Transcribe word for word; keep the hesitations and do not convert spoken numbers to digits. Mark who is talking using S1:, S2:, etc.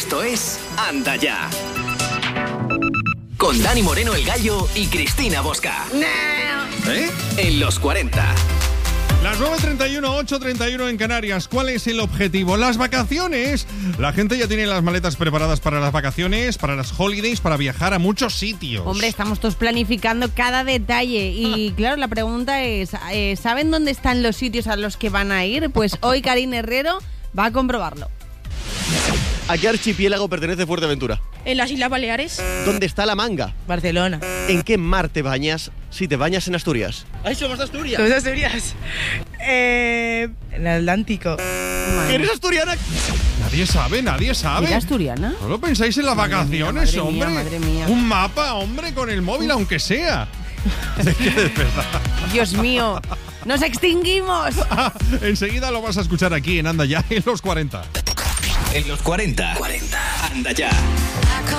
S1: Esto es Anda Ya. Con Dani Moreno el Gallo y Cristina Bosca. ¿Eh? En los cuarenta.
S2: Las nueve treinta y uno, ocho treinta y uno en Canarias. ¿Cuál es el objetivo? Las vacaciones. La gente ya tiene las maletas preparadas para las vacaciones, para las holidays, para viajar a muchos sitios.
S3: Hombre, estamos todos planificando cada detalle. Y claro, la pregunta es, eh, ¿saben dónde están los sitios a los que van a ir? Pues hoy Karine Herrero va a comprobarlo.
S4: ¿A qué archipiélago pertenece Fuerteventura?
S5: En las Islas Baleares.
S4: ¿Dónde está La Manga?
S6: Barcelona.
S4: ¿En qué mar te bañas si te bañas en Asturias?
S6: ¡Ay, somos de Asturias! ¿Somos de Asturias? Eh, en el Atlántico.
S4: ¿Eres asturiana?
S2: Nadie sabe, nadie sabe.
S3: ¿Eres asturiana?
S2: Solo pensáis en las
S3: Madre
S2: vacaciones,
S3: mía, madre
S2: hombre.
S3: mía, madre mía.
S2: Un mapa, hombre, con el móvil, aunque sea. Es que de verdad.
S3: Dios mío, ¡nos extinguimos!
S2: Enseguida lo vas a escuchar aquí en Anda Ya en los cuarenta.
S1: En los cuarenta. cuarenta. Anda Ya.